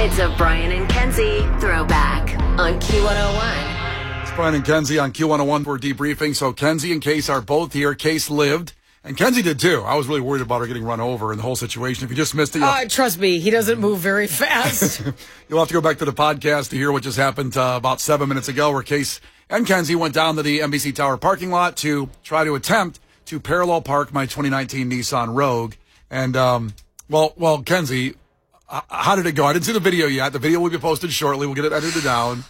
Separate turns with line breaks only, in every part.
It's a Brian and Kenzie throwback on Q101.
It's Brian and Kenzie on Q101. We're debriefing. So Kenzie and Case are both here. Case lived. And Kenzie did too. I was really worried about her getting run over in the whole situation. If you just missed it,
trust me, he doesn't move very fast.
you'll have to go back to the podcast to hear what just happened about 7 minutes ago, where Case and Kenzie went down to the NBC Tower parking lot to try to attempt to parallel park my 2019 Nissan Rogue. And, well, Kenzie, how did it go? I didn't see the video yet. The video will be posted shortly. We'll get it edited down.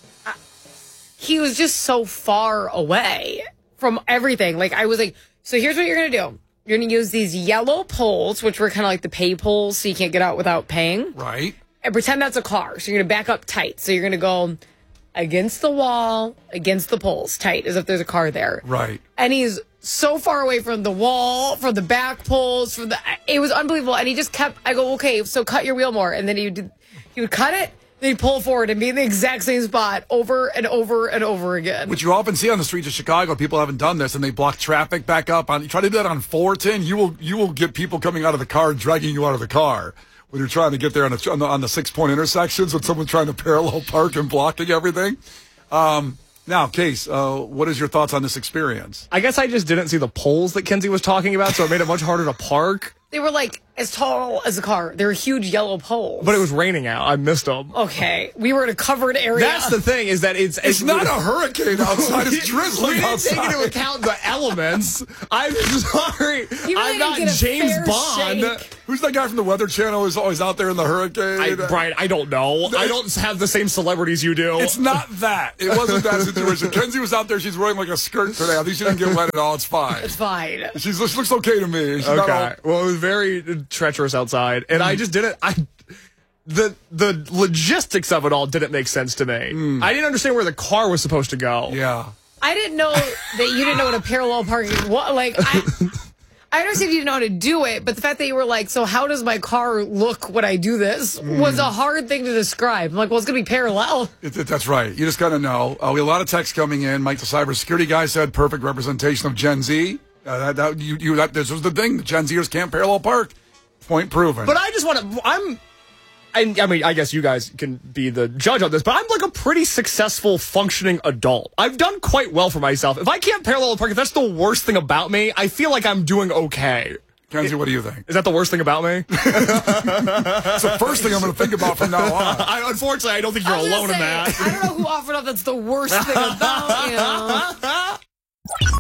He was just so far away from everything. Like, I was like, so here's what you're going to do. You're going to use these yellow poles, which were kind of like the pay poles, so you can't get out without paying.
Right.
And pretend that's a car. So you're going to back up tight. So you're going to go against the wall, against the poles, tight, as if there's a car there.
Right.
And he's so far away from the wall, from the back poles, it was unbelievable. And he just kept, I go, okay, so cut your wheel more. And then he would cut it, then he'd pull forward and be in the exact same spot over and over and over again.
Which you often see on the streets of Chicago. People haven't done this, and they block traffic back up. You try to do that on Fullerton, you will get people coming out of the car and dragging you out of the car when you're trying to get there on the 6-point intersections when someone's trying to parallel park and blocking everything. Now, Case, what is your thoughts on this experience?
I guess I just didn't see the poles that Kenzie was talking about, so it made it much harder to park.
They were like as tall as a car. They were huge yellow poles.
But it was raining out. I missed them.
Okay. We were in a covered area.
That's the thing, is that it's
not a hurricane outside. It's drizzling
we
outside.
didn't take into account the elements. I'm sorry.
You really
I'm not
didn't get a
James
fair
Bond.
shake.
Who's that guy from the Weather Channel who's always out there in the hurricane?
Brian, I don't know. I don't have the same celebrities you do.
It's not that. It wasn't that situation. Kenzie was out there. She's wearing like a skirt today. I think she didn't get wet at all. It's fine.
It's fine.
She looks okay to me. She's not
okay. Well, it was very treacherous outside, and I just didn't. The logistics of it all didn't make sense to me. I didn't understand where the car was supposed to go.
Yeah.
I didn't know that you didn't know what a parallel parking was. Like, I understand you didn't know how to do it, but the fact that you were like, so how does my car look when I do this was a hard thing to describe. I'm like, well, it's going to be parallel.
That's right. You just got to know. We have a lot of texts coming in. Mike, the cybersecurity guy, said perfect representation of Gen Z. This was the thing. The Gen Zers can't parallel park. Point proven.
But I just want to. I mean, I guess you guys can be the judge on this, but I'm like a pretty successful, functioning adult. I've done quite well for myself. If I can't parallel park, if that's the worst thing about me, I feel like I'm doing okay.
Kenzie, what do you think?
Is that the worst thing about me?
It's the first thing I'm going to think about from now on.
Unfortunately, I don't think you're alone in that.
I don't know who offered up that's the worst thing about you.